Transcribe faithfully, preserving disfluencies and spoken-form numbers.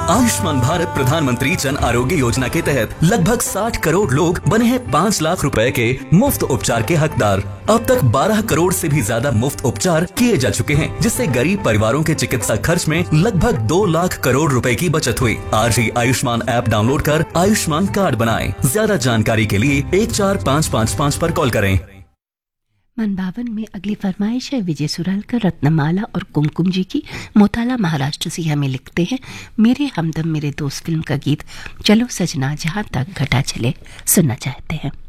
आयुष्मान भारत प्रधानमंत्री जन आरोग्य योजना के तहत लगभग साठ करोड़ लोग बने हैं पाँच लाख रुपए के मुफ्त उपचार के हकदार। अब तक बारह करोड़ से भी ज्यादा मुफ्त उपचार किए जा चुके हैं, जिससे गरीब परिवारों के चिकित्सा खर्च में लगभग दो लाख करोड़ रुपए की बचत हुई। आज ही आयुष्मान ऐप डाउनलोड कर आयुष्मान कार्ड बनाएं। ज्यादा जानकारी के लिए एक चार पाँच पाँच पाँच पर कॉल करें। मन बावन में अगली फरमाइश है विजय सुरालकर, रत्नमाला और कुमकुम जी की। मोताला महाराष्ट्र से हमें लिखते हैं, मेरे हमदम मेरे दोस्त फिल्म का गीत चलो सजना जहाँ तक घटा चले सुनना चाहते हैं।